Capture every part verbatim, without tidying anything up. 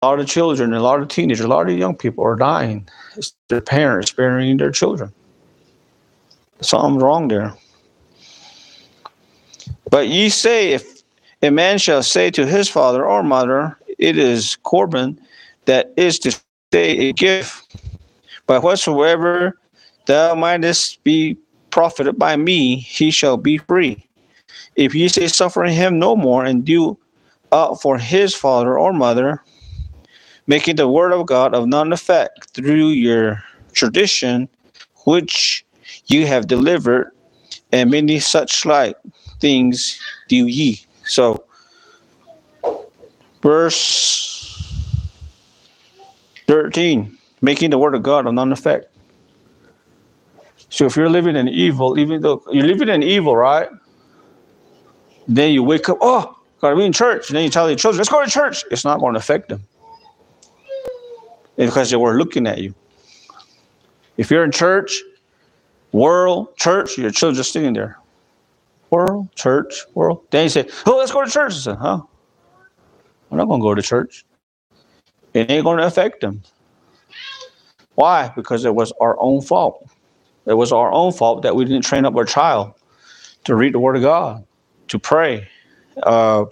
A lot of children, a lot of teenagers, a lot of young people are dying. It's their parents burying their children. Something's wrong there. But ye say, if a man shall say to his father or mother, it is Corban, that is to say a gift, but whatsoever thou mightest be profited by me, he shall be free. If ye say, suffer him no more, and do out for his father or mother, making the word of God of none effect through your tradition, which you have delivered, and many such like things do ye. So, verse thirteen, making the word of God of none effect. So if you're living in evil, even though you're living in evil, right? Then you wake up, oh, gotta be in church. And then you tell your children, let's go to church. It's not going to affect them. It's because they were looking at you. If you're in church, world, church, your children just sitting there. World, church, world. Then you say, oh, let's go to church. I said, huh? I'm not going to go to church. It ain't going to affect them. Why? Because it was our own fault. It was our own fault that we didn't train up our child to read the Word of God, to pray. Uh,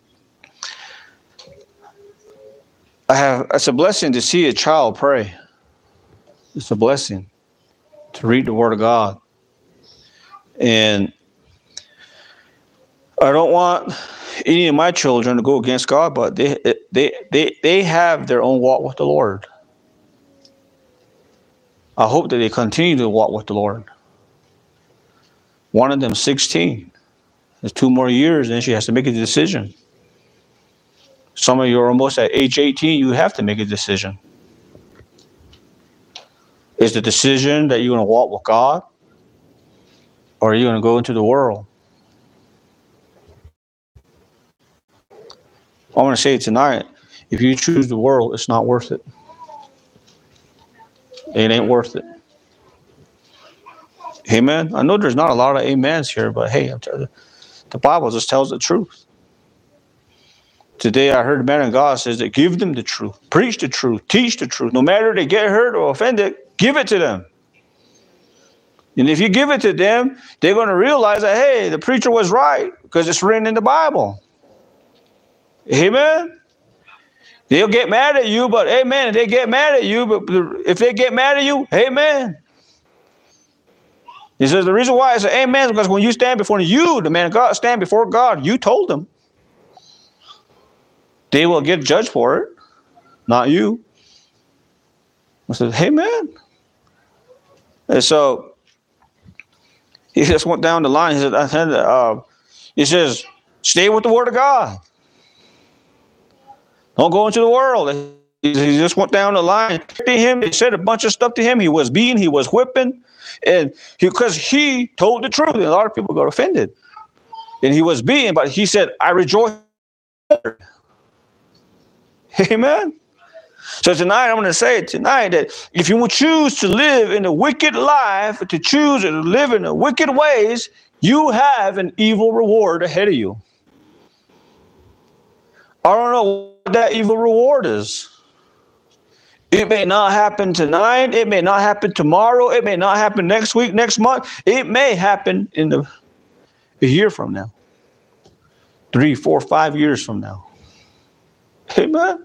I have. It's a blessing to see a child pray. It's a blessing to read the Word of God. And I don't want any of my children to go against God, but they they they they have their own walk with the Lord. I hope that they continue to walk with the Lord. One of them, sixteen. There's two more years, and then she has to make a decision. Some of you are almost at age eighteen. You have to make a decision. Is the decision that you're going to walk with God, or are you going to go into the world? I want to say tonight, if you choose the world, it's not worth it. It ain't worth it. Amen. I know there's not a lot of amens here, but hey, I'm telling you, the Bible just tells the truth. Today I heard a man of God says that give them the truth, preach the truth, teach the truth. No matter they get hurt or offended, give it to them. And if you give it to them, they're going to realize that, hey, the preacher was right because it's written in the Bible. Amen. They'll get mad at you, but amen. If they get mad at you, but if they get mad at you, amen. He says the reason why I say amen is because when you stand before you, the man of God, stand before God, you told them. They will get judged for it, not you. I said, amen. And so he just went down the line. He said, I said, uh, he says, stay with the Word of God. Don't go into the world. He just went down the line. Him, they said a bunch of stuff to him. He was beating, he was whipping, and because he, he told the truth. And a lot of people got offended. And he was beaten, but he said, I rejoice. Amen. So tonight, I'm going to say tonight that if you will choose to live in a wicked life, to choose to live in the wicked ways, you have an evil reward ahead of you. I don't know what that evil reward is. It may not happen tonight. It may not happen tomorrow. It may not happen next week, next month. It may happen in the, a year from now. Three, four, five years from now. Amen.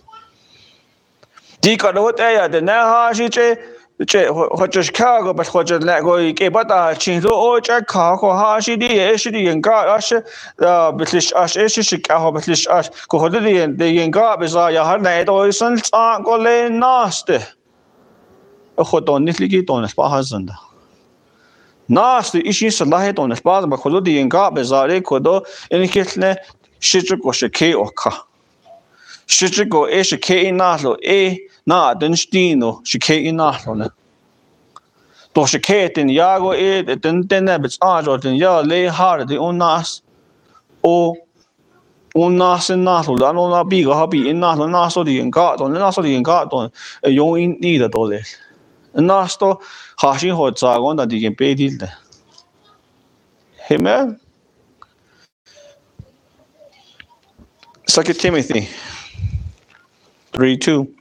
Di ka do te de na ha shi che che ho just ka go but ho just let go ke ba ta chin so o cha ka ko ha shi di e shi di yen ka as da bitlish as e shi ka ho bitlish as ko ho di yen de yen ka be sa ya har na to san sa ko le naste ho to ni li ki to na pa ha san da naste ishi sa la he to na pa ba ko di yen ka be sa re ko do en kitle shi chu ko she ke o ka shi go e shi ke na lo e na den stino shi ke na lo na to shi ke den ya go e den den na bits a jo den ya le har de on nas o on nas na lo la no na bi go ha bi na lo na so di en ga to na so di en ga to yo in ni de to le na sto ha shi ho za go na di gen pe di de amen. Second Timothy three two.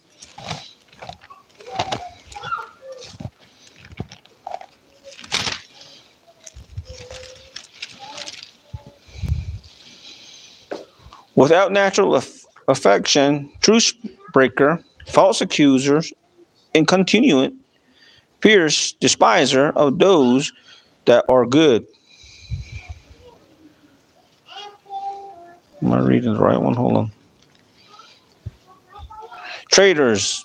Without natural aff- affection, truce breaker, false accusers, incontinent, fierce despiser of those that are good. Am I reading the right one? Hold on. Traitors,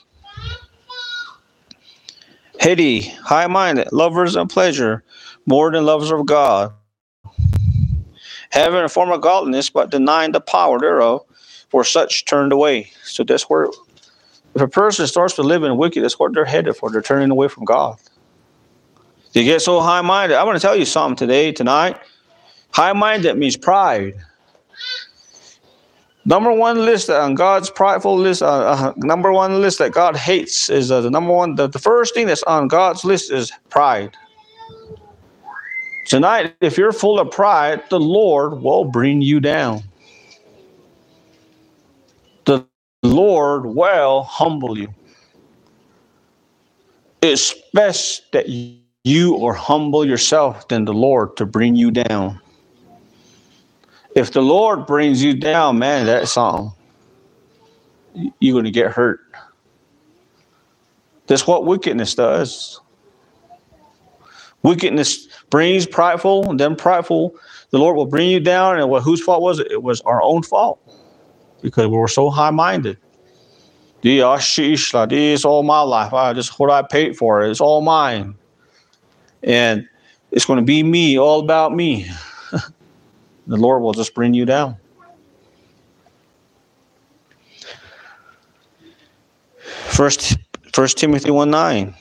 heady, high-minded, lovers of pleasure, more than lovers of God, having a form of godliness, but denying the power thereof, for such turned away. So that's where, if a person starts to live in wicked, that's what they're headed for. They're turning away from God. They get so high-minded. I want to tell you something today, tonight. High-minded means pride. Number one list on God's prideful list, uh, uh, number one list that God hates is uh, the number one, the, the first thing that's on God's list is pride. Tonight, if you're full of pride, the Lord will bring you down. The Lord will humble you. It's best that you are humble yourself than the Lord to bring you down. If the Lord brings you down, man, that's something. You're going to get hurt. That's what wickedness does. Wickedness brings prideful, and then prideful, the Lord will bring you down. And what, whose fault was it? It was our own fault, because we were so high-minded. This is all my life. I just what I paid for. It's all mine, and it's going to be me, all about me. The Lord will just bring you down. First, First Timothy one nine.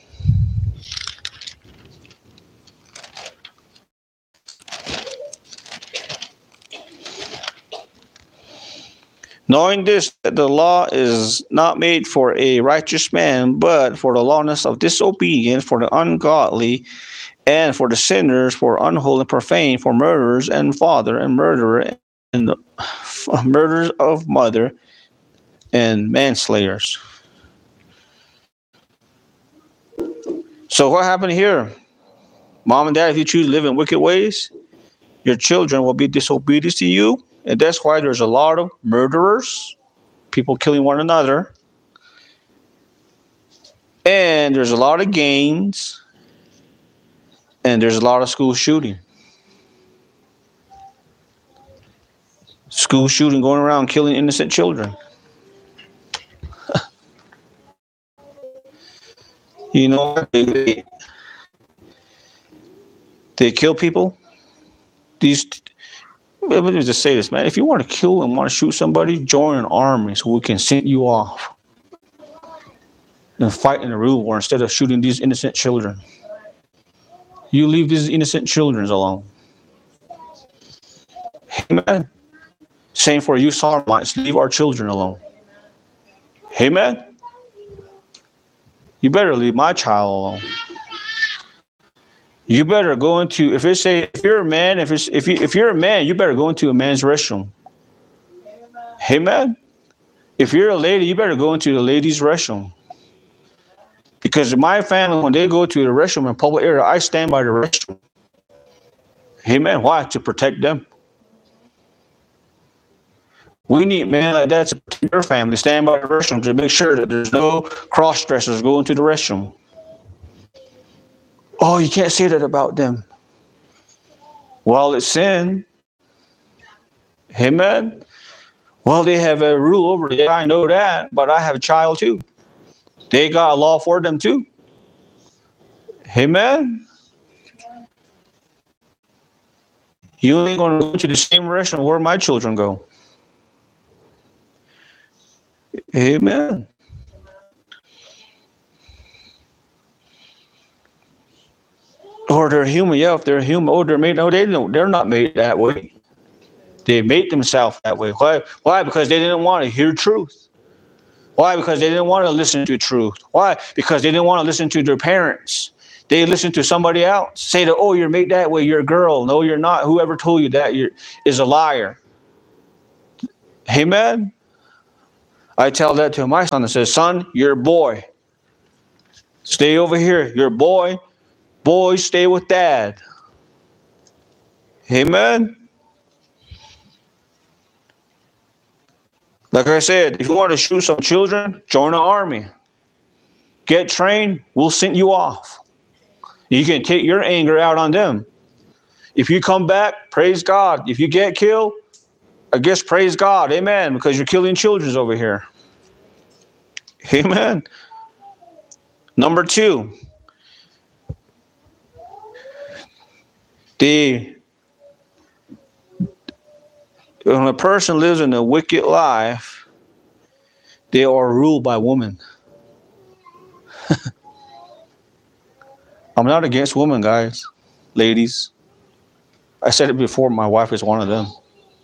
Knowing this, that the law is not made for a righteous man, but for the lawlessness of disobedience, for the ungodly, and for the sinners, for unholy and profane, for murderers and father and murderer, and the murderers of mother, and manslayers. So what happened here? Mom and dad, if you choose to live in wicked ways, your children will be disobedient to you. And that's why there's a lot of murderers, people killing one another. And there's a lot of gangs. And there's a lot of school shooting. School shooting going around killing innocent children. You know, they, they, they kill people. These, let me just say this, man. If you want to kill and want to shoot somebody, join an army so we can send you off and fight in a real war instead of shooting these innocent children. You leave these innocent children alone. Amen. Same for you Sodomites. Leave our children alone. Amen. You better leave my child alone. You better go into, if it's a, if you're a man, if it's if you if you're a man, you better go into a man's restroom. Amen. If you're a lady, you better go into the ladies' restroom. Because in my family, when they go to the restroom in public area, I stand by the restroom. Amen. Why? To protect them. We need men like that to protect your family. Stand by the restroom to make sure that there's no cross-dressers going to the restroom. Oh, you can't say that about them. Well, it's sin. Amen. Well, they have a rule over it. Yeah, I know that, but I have a child too. They got a law for them too. Amen. You ain't going to go to the same restroom where my children go. Amen. Or they're human. Yeah, if they're human, oh, they're made. No, they don't. They're not made that way. They made themselves that way. Why? Why? Because they didn't want to hear truth. Why? Because they didn't want to listen to truth. Why? Because they didn't want to listen to their parents. They listened to somebody else. Say that, oh, you're made that way. You're a girl. No, you're not. Whoever told you that you're, is a liar. Amen. I tell that to my son and says, son, you're a boy. Stay over here. You're a boy. Boys, stay with dad. Amen. Like I said, if you want to shoot some children, join the army. Get trained, we'll send you off. You can take your anger out on them. If you come back, praise God. If you get killed, I guess praise God. Amen. Because you're killing children over here. Amen. Number two, the when a person lives in a wicked life, they are ruled by women. I'm not against women, guys, ladies. I said it before, my wife is one of them.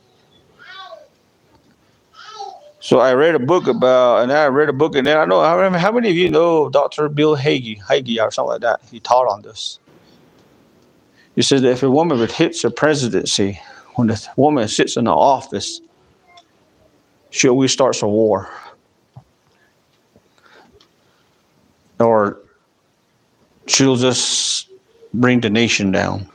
So I read a book about, and I read a book, and then I know, I remember, how many of you know Doctor Bill Hagee, Hagee or something like that? He taught on this. He said that if a woman hits a presidency, when the woman sits in the office, she always starts a war. Or she'll just bring the nation down.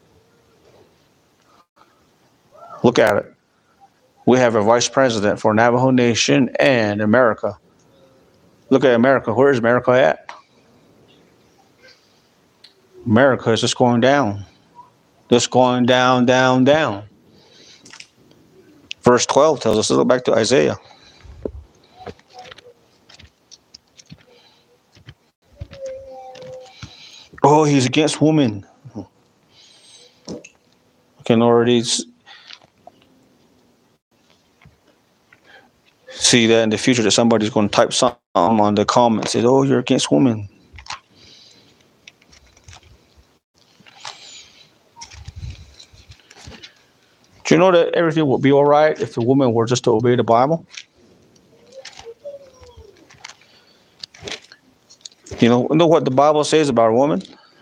Look at it. We have a vice president for Navajo Nation and America. Look at America. Where is America at? America is just going down. Just going down, down, down. Verse twelve tells us, let's look back to Isaiah. Oh, he's against women. I can already see that in the future that somebody's going to type something on the comments, say, oh, you're against women. Do you know that everything would be all right if the woman were just to obey the Bible? You know, know what the Bible says about a woman?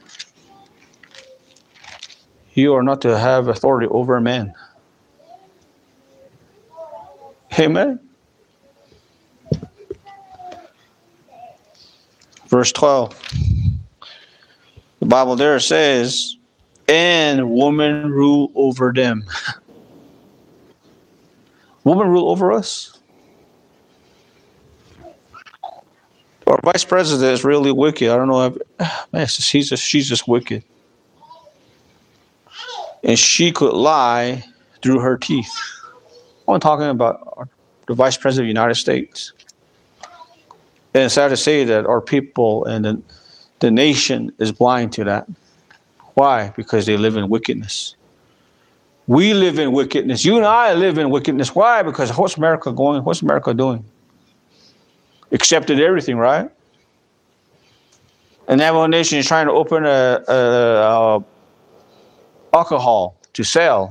You are not to have authority over a man. Amen. Verse twelve. The Bible there says, and woman rule over them. Woman rule over us. Our vice president is really wicked. I don't know. If, man, she's just, she's just wicked. And she could lie through her teeth. I'm talking about the vice president of the United States. And it's sad to say that our people and the, the nation is blind to that. Why? Because they live in wickedness. We live in wickedness. You and I live in wickedness. Why? Because what's America going? What's America doing? Accepted everything, right? And Navajo Nation is trying to open a, a, a alcohol to sell.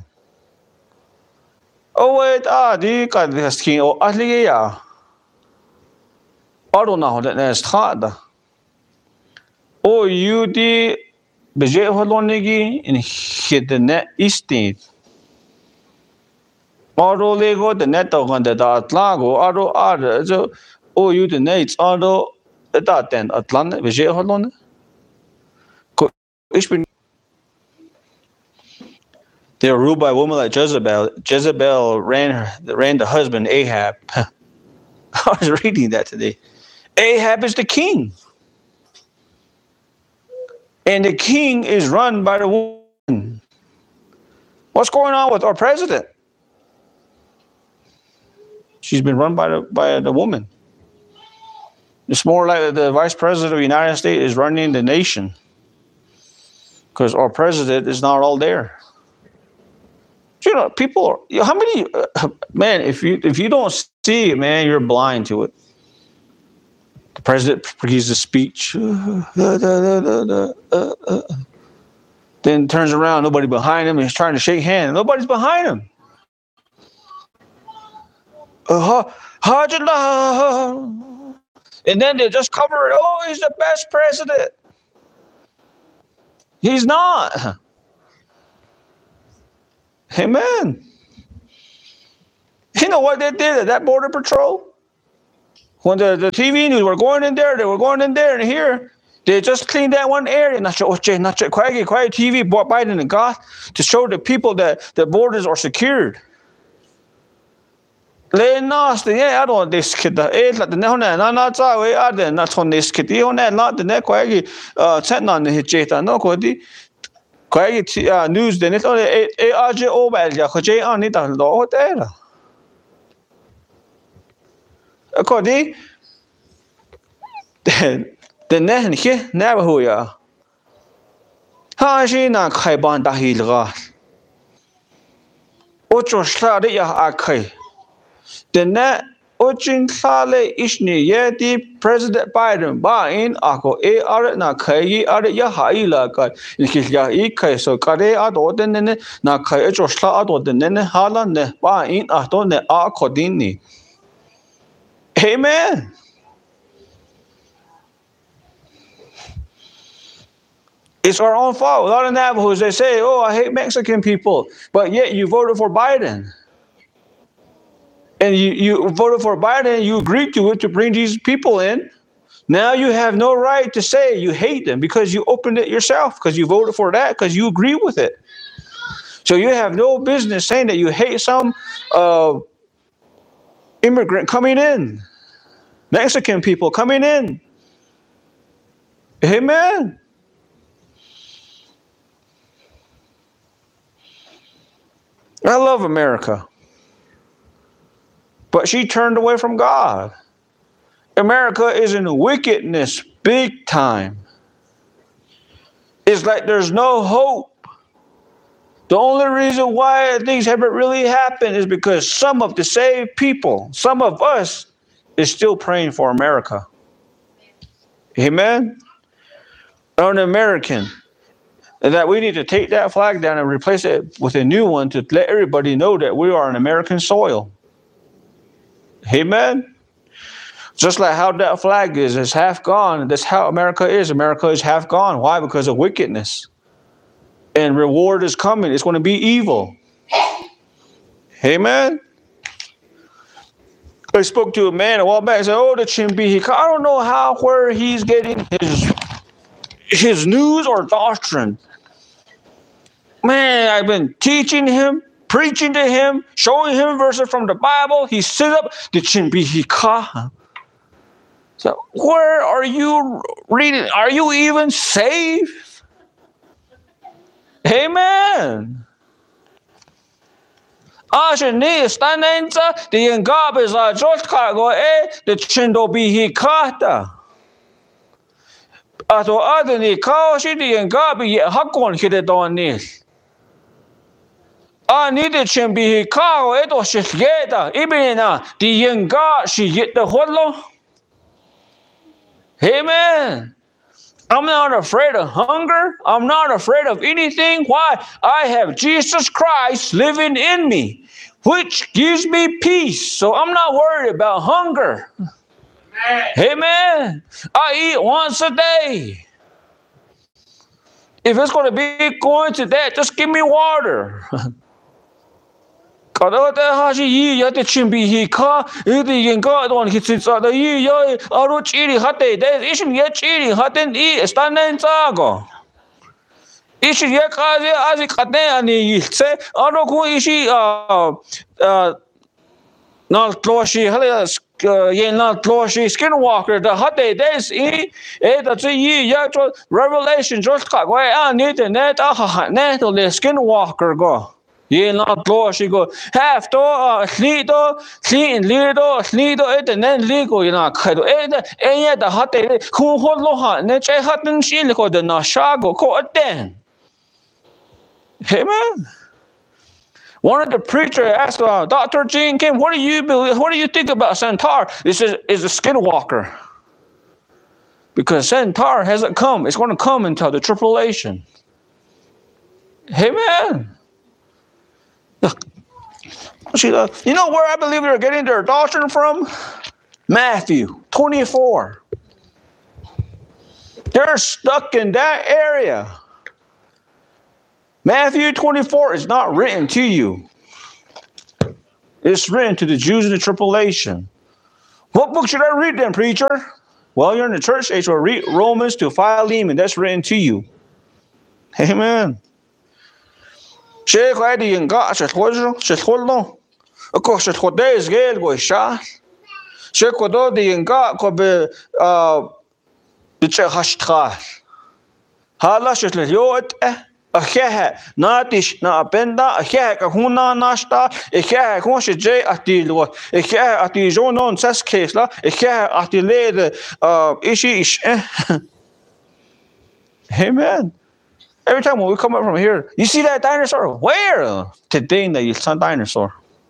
Oh wait, ah, di ka skin o atliya. Aro na hodet na stada. Oh, you di beje holonigi in hidden istin. Aro lego the net of the atlago aro are so oh you the nates aro that then atlan beje holon. Ich bin They were ruled by a woman like Jezebel. Jezebel ran her, ran the husband Ahab. I was reading that today. Ahab is the king. And the king is run by the woman. What's going on with our president? She's been run by the by the woman. It's more like the vice president of the United States is running the nation. Because our president is not all there. You know, people are, you know, how many, uh, man, if you if you don't see it, man, you're blind to it. The president gives a speech, uh, da, da, da, da, uh, uh, then turns around, nobody behind him, and he's trying to shake hands. Nobody's behind him. Uh, and then they just cover it. Oh, he's the best president. He's not. Amen. You know what they did at that border patrol? When the, the T V news were going in there, they were going in there and here. They just cleaned that one area. Not sure, not sure, quiet, quiet T V bought Biden and God to show the people that the borders are secured. Le nasty, yeah, I don't this kid. Eh, like the next one, not not so. Eh, I didn't. Not on this kid. You know, not the next quiet. Uh, sent on the hit jeta. No, quiet. Quiet news. Then it's only eh eh. I just over. Yeah, quiet. On it. The law there. Quiet. The next here never who ya. Ha, she na kai ban da hilga. Ocho slade ya akai. The net Ochin Sale Ishni Yeti President Biden Bain Ako E Aret na Kai Aret ya Haila got Ikya Ike so Kare Adoden na Kai Josla Adoden Halan ne Bain Adone Akodini. Amen. It's our own fault. A lot of Navajos, they say, oh, I hate Mexican people. But yet you voted for Biden. And you, you voted for Biden, you agreed to it to bring these people in. Now you have no right to say you hate them because you opened it yourself, because you voted for that, because you agree with it. So you have no business saying that you hate some uh, immigrant coming in, Mexican people coming in. Amen. I love America. But she turned away from God. America is in wickedness big time. It's like there's no hope. The only reason why things haven't really happened is because some of the saved people, some of us, is still praying for America. Amen? I'm an American. And that we need to take that flag down and replace it with a new one to let everybody know that we are on American soil. Amen. Just like how that flag is, it's half gone. That's how America is. America is half gone. Why? Because of wickedness. And reward is coming. It's going to be evil. Amen. I spoke to a man a while back. I said, oh, the Chimbi, I don't know how, where he's getting his, his news or doctrine. Man, I've been teaching him, preaching to him, showing him verses from the Bible. He sits up, the Chimbihika. So where are you reading? Are you even saved? Amen. Ashani stanenza the engabes la jotkago e the chindo bihikata. Ato adani kaoshi the engabi hakon hidedonil. I need the chimbi kao eto shigeta ibina the yenga she get the hodlo. Amen. I'm not afraid of hunger. I'm not afraid of anything. Why? I have Jesus Christ living in me, which gives me peace. So I'm not worried about hunger. Amen. Amen. I eat once a day. If it's going to be going to that, just give me water. Kada ta haji yi ya te chimbi hi ka idi yenga don hitsa da yi ya aro chiri hate de ishin ye chiri haten I stanen zago ishin ye kaze azi kate ani se aro ku ishi uh uh na tloshi hale ye na tloshi skinwalker da hate des I e da zi yi ya to revelation just ka go ani de net a net to the skinwalker go. Ye not law she go half to uh sleep to sleep in little sleep to it and then legal you know kind of and yet the hot day who hold lo hot ne che hot and she go the na shago ko then. Amen. One of the preacher asked uh, Doctor Gene Kim, what do you believe, what do you think about Centaur? This is is a skinwalker. Because Centaur hasn't come. It's going to come until the tribulation. Amen. You know where I believe they're getting their doctrine from? Matthew twenty-four. They're stuck in that area. Matthew twenty-four is not written to you. It's written to the Jews in the tribulation. What book should I read then, preacher? Well, you're in the church age, so read Romans to Philemon. That's written to you. Amen. She quay đi những gã sẽ thôi rồi, sẽ thôi lo. Có sẽ thôi đây là cái sao? She có đó đi những gã có bị à bị chết hết. Hala sẽ là yết a khe na tish na apenda a khe ka huna nasta e khe ko se je atilo e khe ati jonon sas case la e khe atile uh ishi ish. Amen. Every time when we come up from here, you see that dinosaur? Where? Today that you saw dinosaur.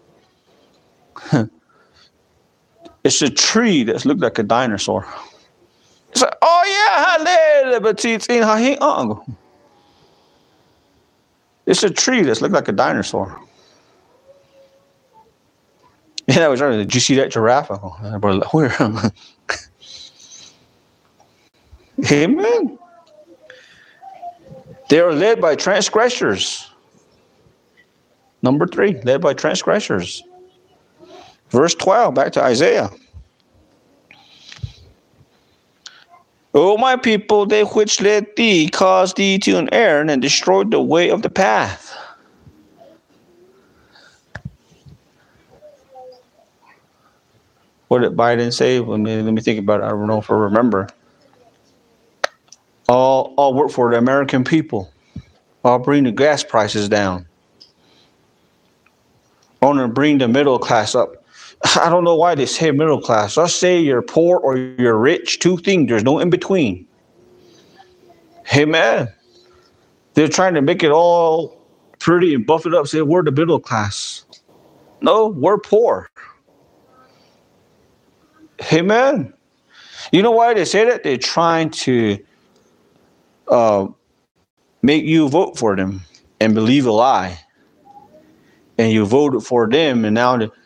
It's a tree that looks like a dinosaur. It's like, oh yeah, but it's in ha. It's a tree that looks like a dinosaur. Yeah, that was right. Did you see that giraffe? Where? Amen. They are led by transgressors. Number three, led by transgressors. Verse twelve, back to Isaiah. O my people, they which led thee caused thee to an errand and destroyed the way of the path. What did Biden say? Let me, let me think about it. I don't know if I remember. I'll, I'll work for the American people. I'll bring the gas prices down. I want to bring the middle class up. I don't know why they say middle class. I'll say you're poor or you're rich. Two things. There's no in between. Amen. They're trying to make it all pretty and buff it up. Say we're the middle class. No, we're poor. Amen. You know why they say that? They're trying to uh, make you vote for them and believe a lie. And you voted for them, and now the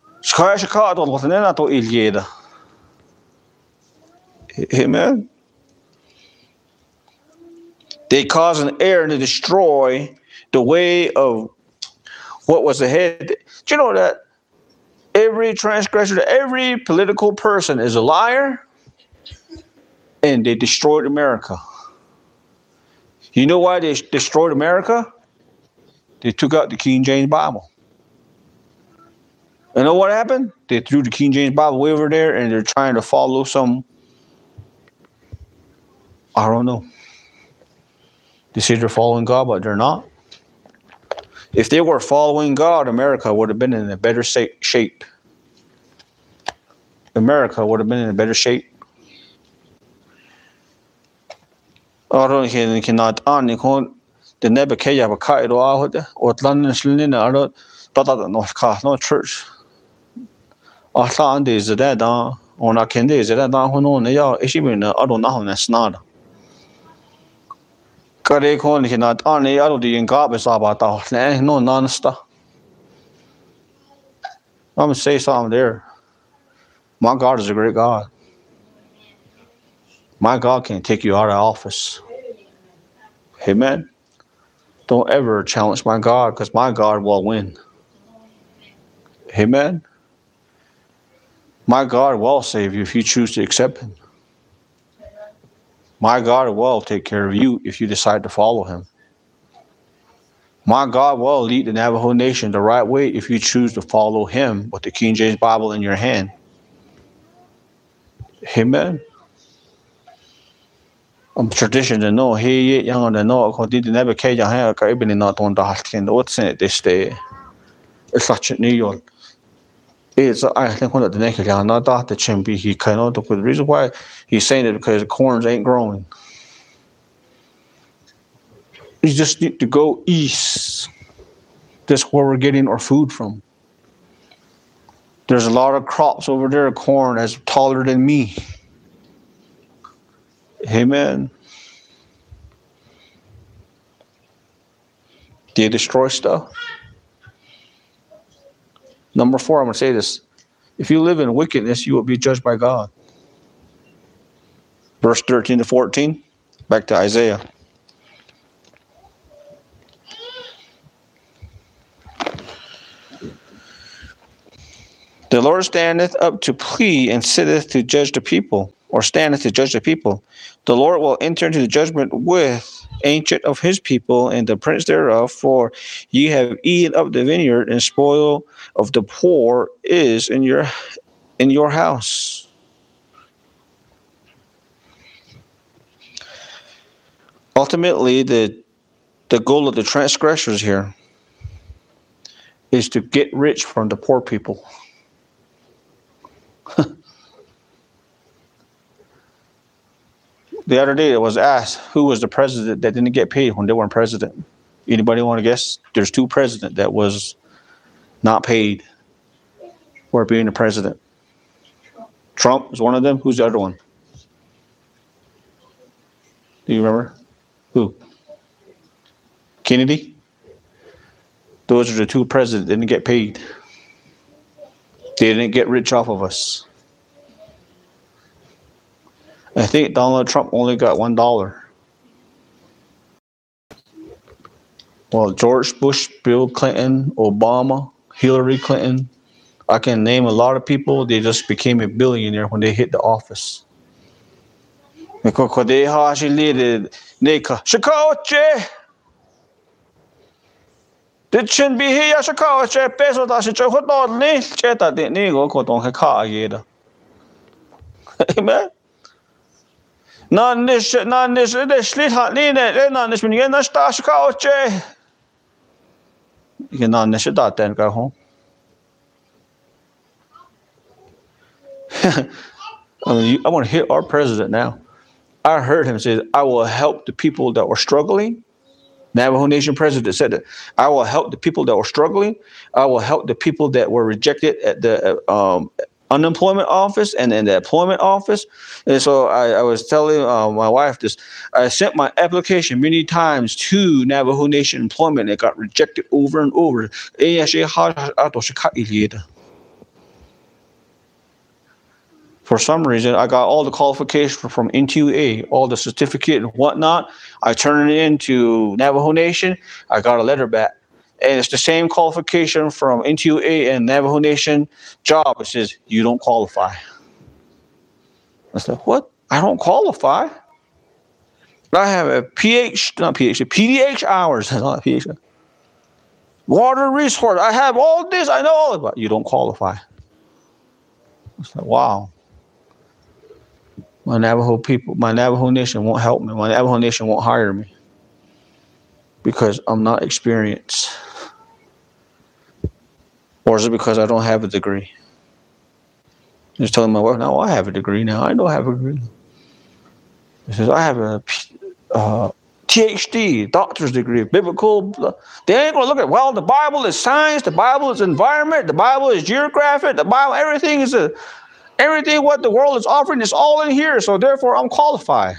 Amen. They cause an error to destroy the way of what was ahead. Do you know that every transgressor, every political person is a liar, and they destroyed America? You know why they destroyed America? They took out the King James Bible. You know what happened? They threw the King James Bible way over there, and they're trying to follow some, I don't know. They say they're following God, but they're not. If they were following God, America would have been in a better shape. America would have been in a better shape. I don't know. Cannot on the Nebuchadnezzar Bakaido out or London Slin. I don't thought no car, no church. I thought is that on a candy is that down who know ya is even I don't know that's not. Kare con cannot on the other the garbage about that. No non stuff. I'm gonna say something there. My God is a great God. My God can take you out of office. Amen. Don't ever challenge my God, because my God will win. Amen. My God will save you if you choose to accept Him. My God will take care of you if you decide to follow Him. My God will lead the Navajo Nation the right way if you choose to follow Him with the King James Bible in your hand. Amen. Um, tradition to know he young on the know according to never care young hair caribbean not on the heart and what's in it this day. It's such a New York. It's I think one of the next young not that the chimpy he cannot look with the reason why he's saying it because the corns ain't growing. You just need to go east. That's where we're getting our food from. There's a lot of crops over there, corn that's taller than me. Amen. Do you destroy stuff? Number four, I'm going to say this. If you live in wickedness, you will be judged by God. Verse thirteen to fourteen, back to Isaiah. The Lord standeth up to plead and sitteth to judge the people, or standeth to judge the people. The Lord will enter into the judgment with ancient of his people and the prince thereof, for ye have eaten up the vineyard, and spoil of the poor is in your in your house. Ultimately, the the goal of the transgressors here is to get rich from the poor people. The other day it was asked who was the president that didn't get paid when they weren't president. Anybody want to guess? There's two presidents that was not paid for being the president. Trump is one of them. Who's the other one? Do you remember? Who? Kennedy? Those are the two presidents that didn't get paid. They didn't get rich off of us. I think Donald Trump only got one dollar. Well, George Bush, Bill Clinton, Obama, Hillary Clinton, I can name a lot of people. They just became a billionaire when they hit the office. Because they actually Chicago. Did shouldn't be here Chicago. Peso that should hold on. Cheta didn't go to the car yet. Amen. None this, none this, this slit hot lean it, none this when you get a star Chicago. You can none this that then go home. I want to hit our president now. I heard him say, I will help the people that were struggling. Navajo Nation president said that I will help the people that were struggling. I will help the people that were rejected at the um, unemployment office and in the employment office. And so I, I was telling uh, my wife this. I sent my application many times to Navajo Nation employment and it got rejected over and over. For some reason, I got all the qualifications from N T U A, all the certificate and whatnot. I turned it into Navajo Nation. I got a letter back. And it's the same qualification from N T U A and Navajo Nation job. It says, you don't qualify. I said, what? I don't qualify? I have a P H, not P H, P D H hours. Not P H. Water resource. I have all this. I know all about it. You don't qualify. I said, wow. My Navajo people, my Navajo Nation won't help me. My Navajo Nation won't hire me because I'm not experienced. Or is it because I don't have a degree? I'm just telling my wife, now I have a degree now. I don't have a degree. He says, I have a uh, T H D, doctor's degree, biblical. They ain't going to look at, well, the Bible is science, the Bible is environment, the Bible is geographic, the Bible, everything is a... Everything what the world is offering is all in here, so therefore I'm qualified.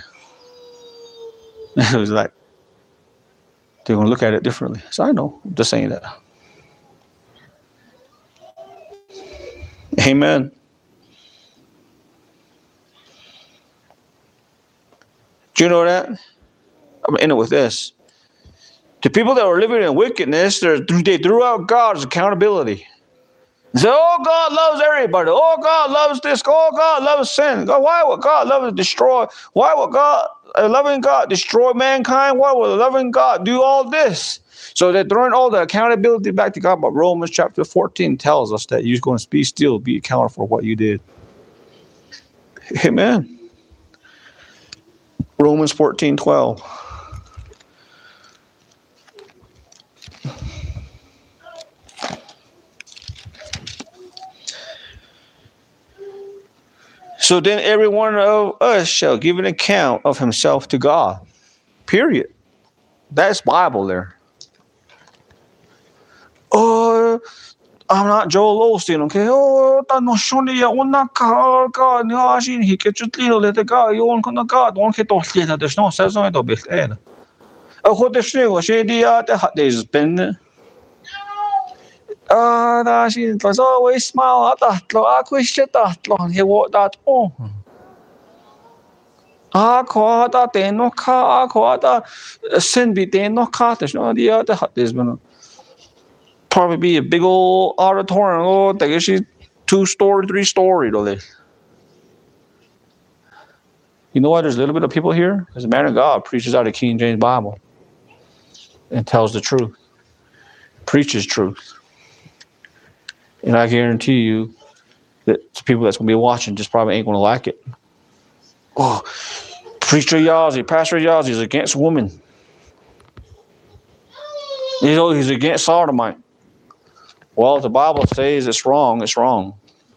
It was like, they're going to look at it differently. So I know, I'm just saying that. Amen. Do you know that? I'm going to end it with this. The people that were living in wickedness, they threw out God's accountability. Say, oh, God loves everybody. Oh, God loves this. Oh, God loves sin. God, why would God love to destroy? Why would God, a loving God, destroy mankind? Why would a loving God do all this? So they're throwing all the accountability back to God. But Romans chapter fourteen tells us that you're going to be still be accountable for what you did. Amen. Romans fourteen twelve. So then every one of us shall give an account of himself to God. Period. That's Bible there. Oh, I'm not Joel Osteen, okay? Oh, no shoni ya una ka ka ni ashin hi ke chutli le te ka yon kana ka don ke to le there's no says no to be there. A what the thing was she dia te hat is been Ah, da she was always smile at that. Lo, I wish that long he walked that on. Ah, caught that they no car, caught that sin be they no car. There's no idea that this one probably be a big old auditorium. Oh, they she two story, three story. You know what? There's a little bit of people here. There's a man of God preaches out of King James Bible and tells the truth, preaches truth. And I guarantee you that the people that's going to be watching just probably ain't going to like it. Oh, Preacher Yazzie, Pastor Yazzie is against women. You know, he's against sodomite. Well, if the Bible says it's wrong, it's wrong.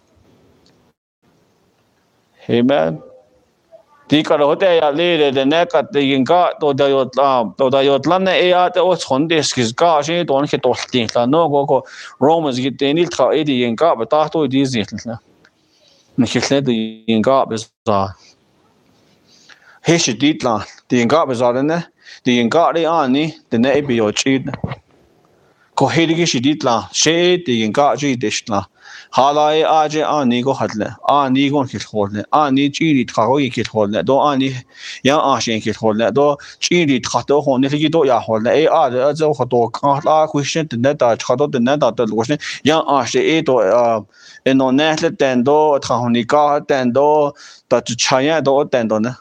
Amen. Di ka ro te ya le de ne ka te yin ka to da yo lam to da yo lam ne e a te o chon de skis ka shi don ke to tin la no go go Romans git te nil ka e di yin ka ba ta to di zin la. Ne ke le di yin ka be za. He shi dit la di yin ka be za ne di yin ka ri an ni de ne e be yo chi. Ko he di shi dit la she di yin ka ji de la. Halai aje ani go hadle ani go kit hodle ani chiri thago kit hodle do ani ya ashen kit hodle do chiri thato hone ligi do ya hodle e a de zo khato ka la question de da khato de na da de question ya ashe e do e no netle tendo thahonika tendo da chaya do tendo na.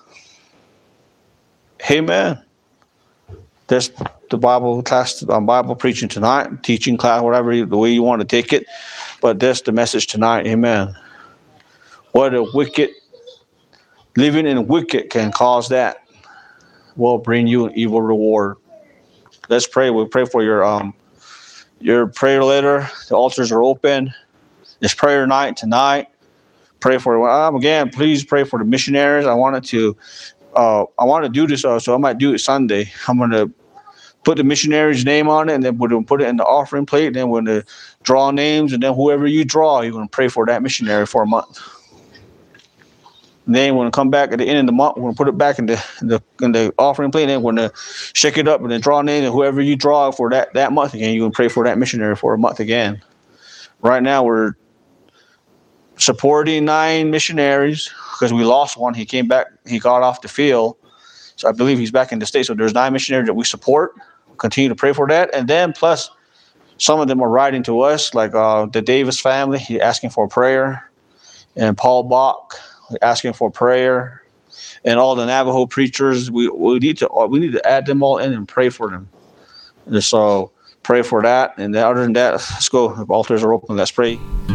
Amen. This the Bible class, um, Bible preaching tonight, teaching class, whatever the way you want to take it. But that's the message tonight. Amen. What a wicked, living in wicked can cause that will bring you an evil reward. Let's pray. We'll pray for your um your prayer letter. The altars are open. It's prayer night tonight. Pray for um, again. Please pray for the missionaries. I wanted to, uh, I want to do this, uh, so I might do it Sunday. I'm gonna put the missionary's name on it, and then we're going to put it in the offering plate, and then we're going to draw names, and then whoever you draw, you're going to pray for that missionary for a month. And then we're going to come back at the end of the month, we're going to put it back in the, in the, in the offering plate, and then we're going to shake it up and then draw names, and whoever you draw for that, that month again, you're going to pray for that missionary for a month again. Right now, we're supporting nine missionaries because we lost one. He came back, he got off the field. So I believe he's back in the States. So there's nine missionaries that we support. Continue to pray for that. And then plus some of them are writing to us, like uh, the Davis family, he asking for prayer. And Paul Bach asking for prayer. And all the Navajo preachers, we, we need to we need to add them all in and pray for them. And so pray for that. And then other than that, let's go. The altars are open. Let's pray.